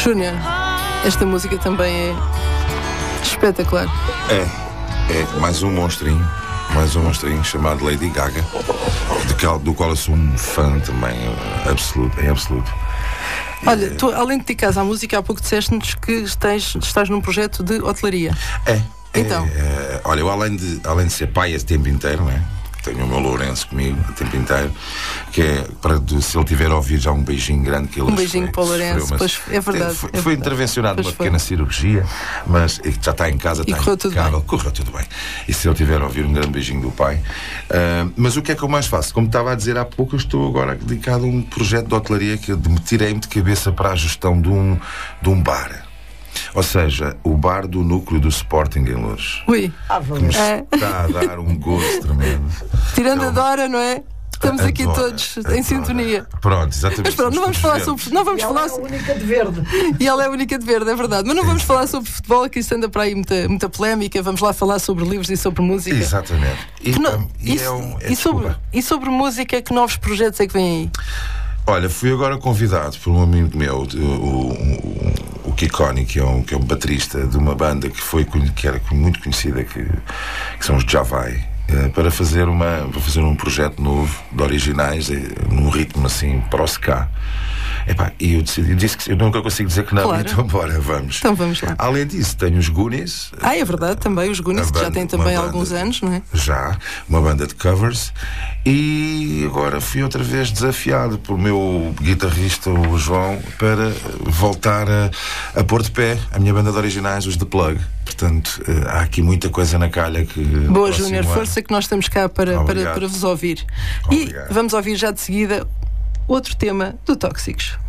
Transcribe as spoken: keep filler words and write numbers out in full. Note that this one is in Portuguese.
Júnior, esta música também é espetacular. É, é mais um monstrinho, mais um monstrinho chamado Lady Gaga, do qual, do qual eu sou um fã também, absoluto, em absoluto. Olha, tu, além de dedicares à música, há pouco disseste-nos que estás, estás num projeto de hotelaria. É. Então. É, é, olha, eu além de, além de ser pai esse tempo inteiro, não é? Tenho o meu Lourenço comigo o tempo inteiro, que é para, se ele tiver a ouvir, já um beijinho grande que ele Um beijinho para o Lourenço, mas pois é verdade. Foi, é foi verdade. intervencionado pois uma foi. pequena cirurgia, mas já está em casa, e está correu tudo bem. Correu tudo bem. E se ele tiver a ouvir, um grande beijinho do pai. Uh, mas o que é que eu mais faço? Como estava a dizer há pouco, eu estou agora dedicado a um projeto de hotelaria que me tirei-me de cabeça para a gestão de um, de um bar. Ou seja, o bar do núcleo do Sporting em Loures. Ui, que me é. está a dar um gosto tremendo. Tirando Então, a Dora, não é? Estamos aqui adora, todos adora. em sintonia. Pronto, exatamente. Mas pronto, não vamos falar sobre. Não vamos E ela falar é a sobre. única de verde. E ela é a única de verde, é verdade. Mas não vamos falar sobre futebol, que isso anda para aí muita, muita polémica. Vamos lá falar sobre livros e sobre música. Exatamente. E, Que no- um, e, isso- é um, é, e sobre, desculpa. e sobre música, que novos projetos é que vêm aí? Olha, fui agora convidado por um amigo meu, o, o, o Kikoni, que é, um, que é um baterista de uma banda que, foi, que era muito conhecida, que, que são os Javai, eh, para fazer, uma, para fazer um projeto novo de originais, eh, num ritmo assim, para o ska. Epá, e eu, decidi, eu disse que eu nunca consigo dizer que não, Claro. então bora, vamos. Então vamos lá. Além disso, tenho os Goonies. Ah, é verdade, também os Goonies, A que já banda- têm uma também banda- alguns anos, não é? Já, uma banda de covers. E agora fui outra vez desafiado pelo meu guitarrista, o João, para voltar a, a pôr de pé a minha banda de originais, os The Plug. Portanto, eh, há aqui muita coisa na calha que... no Boa, próximo Júnior, ano- força que nós estamos cá para, para, Obrigado. para vos ouvir. Obrigado. E vamos ouvir já de seguida outro tema do Tóxicos.